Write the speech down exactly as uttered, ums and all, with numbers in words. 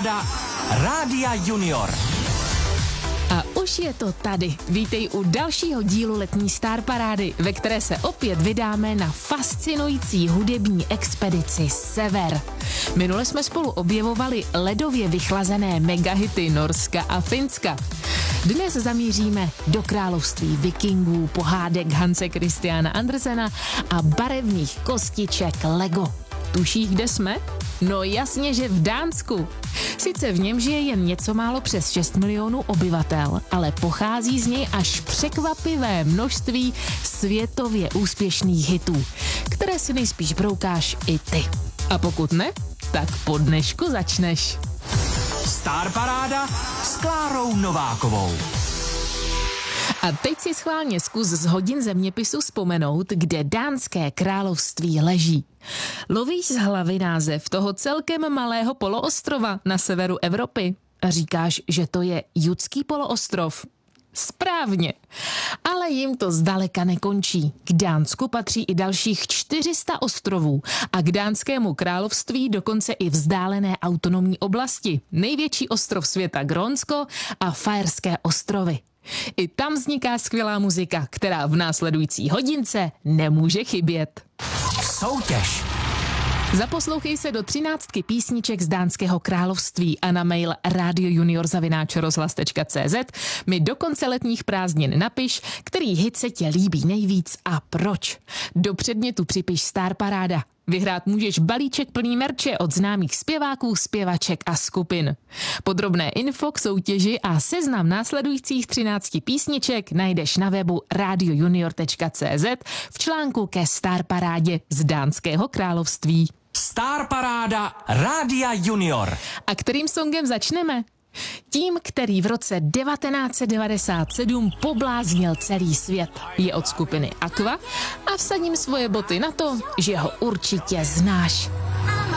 paráda Rádia Junior. A už je to tady. Vítej u dalšího dílu letní Star Parády, ve které se opět vydáme na fascinující hudební expedici Sever. Minule jsme spolu objevovali ledově vychlazené megahity Norska a Finska. Dnes zamíříme do království vikingů, pohádek Hanse Christiana Andersena a barevných kostiček Lego. Tušíš, kde jsme? No jasně, že v Dánsku. Sice v něm žije jen něco málo přes šest milionů obyvatel, ale pochází z něj až překvapivé množství světově úspěšných hitů, které si nejspíš broukáš i ty. A pokud ne, tak po dnešku začneš. Star Paráda s Klárou Novákovou. A teď si schválně zkus z hodin zeměpisu vzpomenout, kde dánské království leží. Lovíš z hlavy název toho celkem malého poloostrova na severu Evropy a říkáš, že to je Jutský poloostrov? Správně, ale jim to zdaleka nekončí. K Dánsku patří i dalších čtyři sta ostrovů a k dánskému království dokonce i vzdálené autonomní oblasti. Největší ostrov světa Grónsko a Faerské ostrovy. I tam vzniká skvělá muzika, která v následující hodince nemůže chybět. Soutěž. Zaposlouchej se do třináctky písniček z dánského království a na mail radiojunior zavináč rozhlas tečka cé zet mi do konce letních prázdnin napiš, který hit se tě líbí nejvíc a proč. Do předmětu připiš Star Paráda. Vyhrát můžeš balíček plný merče od známých zpěváků, zpěvaček a skupin. Podrobné info k soutěži a seznam následujících třinácti písniček najdeš na webu radiojunior tečka cé zet v článku ke Star Parádě z Dánského království. Star Paráda Rádia Junior. A kterým songem začneme? Tím, který v roce devatenáct set devadesát sedm pobláznil celý svět, je od skupiny Aqua a vsadím svoje boty na to, že ho určitě znáš.